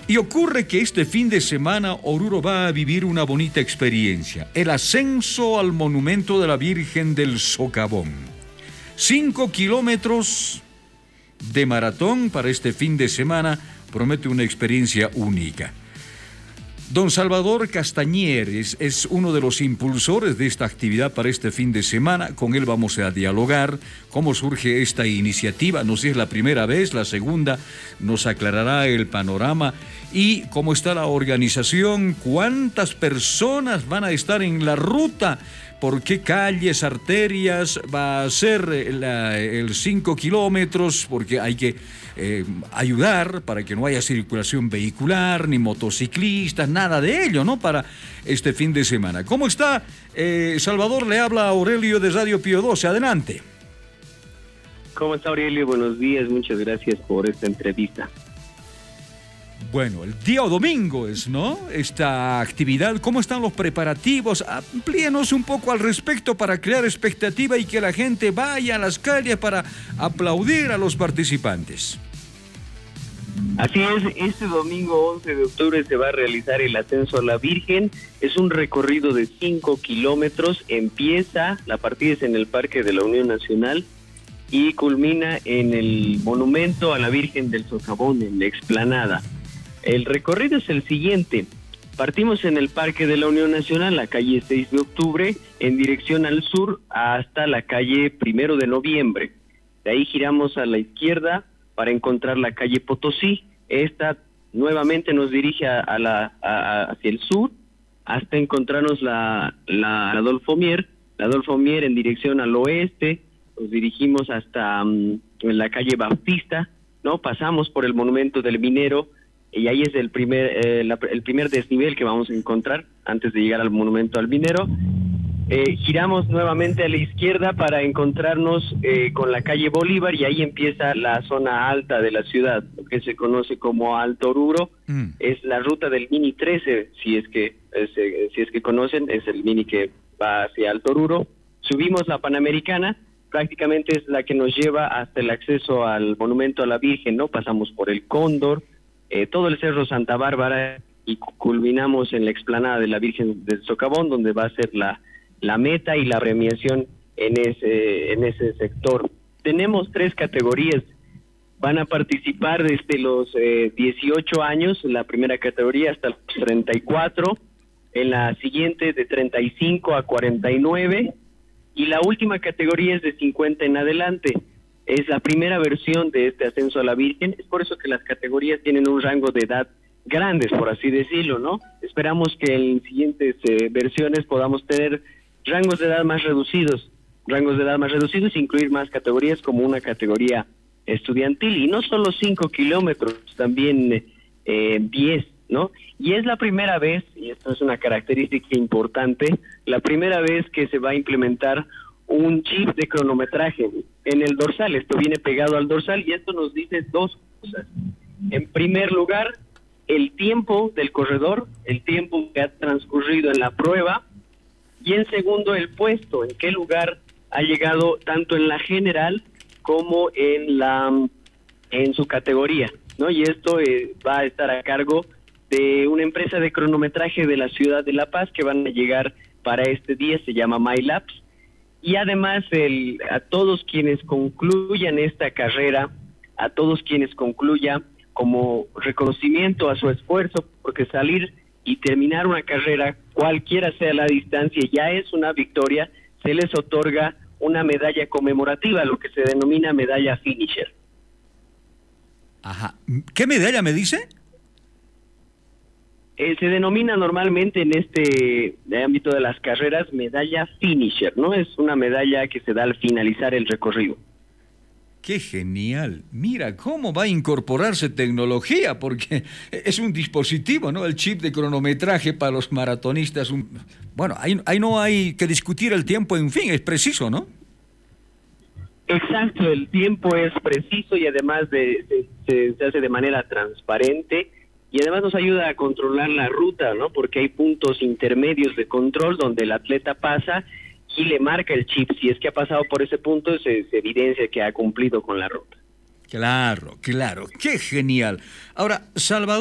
Y ocurre que este fin de semana Oruro va a vivir una bonita experiencia, el ascenso al monumento de la Virgen del Socavón. 5 kilómetros de maratón para este fin de semana promete una experiencia única. Don Salvador Castañer es uno de los impulsores de esta actividad para este fin de semana. Con él vamos a dialogar cómo surge esta iniciativa. No sé si es la primera vez, la segunda, nos aclarará el panorama y cómo está la organización, cuántas personas van a estar en la ruta, por qué calles, arterias va a ser el 5 kilómetros, porque hay que ayudar para que no haya circulación vehicular, ni motociclistas, nada de ello, ¿no? Para este fin de semana. ¿Cómo está, Salvador? Le habla Aurelio de Radio Pío 12. Adelante. ¿Cómo está, Aurelio? Buenos días, muchas gracias por esta entrevista. Bueno, el día domingo es, ¿no? Esta actividad, ¿cómo están los preparativos? Amplíenos un poco al respecto para crear expectativa y que la gente vaya a las calles para aplaudir a los participantes. Así es, este domingo 11 de octubre se va a realizar el ascenso a la Virgen. Es un recorrido de 5 kilómetros. La partida es en el Parque de la Unión Nacional y culmina en el monumento a la Virgen del Socavón, en la explanada. El recorrido es el siguiente. Partimos en el Parque de la Unión Nacional, la calle 6 de octubre, en dirección al sur hasta la calle 1 de noviembre. De ahí giramos a la izquierda para encontrar la calle Potosí. Esta nuevamente nos dirige hacia el sur hasta encontrarnos la Adolfo Mier. La Adolfo Mier en dirección al oeste. Nos dirigimos hasta la calle Bautista, ¿no? Pasamos por el Monumento del Minero. Y ahí es el primer desnivel que vamos a encontrar antes de llegar al Monumento al Minero. Giramos nuevamente a la izquierda para encontrarnos con la calle Bolívar y ahí empieza la zona alta de la ciudad, lo que se conoce como Alto Oruro. Es la ruta del Mini 13, si es que conocen, es el Mini que va hacia Alto Oruro. Subimos la Panamericana, prácticamente es la que nos lleva hasta el acceso al Monumento a la Virgen, ¿no? Pasamos por el Cóndor, todo el Cerro Santa Bárbara y culminamos en la explanada de la Virgen del Socavón, donde va a ser la meta y la premiación en ese sector. Tenemos 3 categorías. Van a participar desde los 18 años, la primera categoría, hasta los 34, en la siguiente de 35 a 49, y la última categoría es de 50 en adelante. Es la primera versión de este ascenso a la Virgen, es por eso que las categorías tienen un rango de edad grandes, por así decirlo, ¿no? Esperamos que en siguientes versiones podamos tener rangos de edad más reducidos, incluir más categorías como una categoría estudiantil, y no solo 5 kilómetros, también 10, ¿no? Y es la primera vez, y esto es una característica importante, la primera vez que se va a implementar un chip de cronometraje en el dorsal. Esto viene pegado al dorsal y esto nos dice 2 cosas. En primer lugar, el tiempo del corredor, el tiempo que ha transcurrido en la prueba, y en segundo, el puesto, en qué lugar ha llegado tanto en la general como en su categoría, ¿no? Y esto va a estar a cargo de una empresa de cronometraje de la ciudad de La Paz que van a llegar para este día, se llama MyLabs. Y además a todos quienes concluyan esta carrera, a todos quienes concluyan como reconocimiento a su esfuerzo, porque salir y terminar una carrera, cualquiera sea la distancia, ya es una victoria, se les otorga una medalla conmemorativa, lo que se denomina medalla finisher. Ajá. ¿Qué medalla me dice? Se denomina normalmente en este ámbito de las carreras medalla finisher, ¿no? Es una medalla que se da al finalizar el recorrido. ¡Qué genial! Mira, cómo va a incorporarse tecnología, porque es un dispositivo, ¿no? El chip de cronometraje para los maratonistas. Bueno, ahí no hay que discutir el tiempo, en fin, es preciso, ¿no? Exacto, el tiempo es preciso y además se hace de manera transparente. Y además nos ayuda a controlar la ruta, ¿no? Porque hay puntos intermedios de control donde el atleta pasa y le marca el chip. Si es que ha pasado por ese punto, se evidencia que ha cumplido con la ruta. Claro. ¡Qué genial! Ahora, Salvador.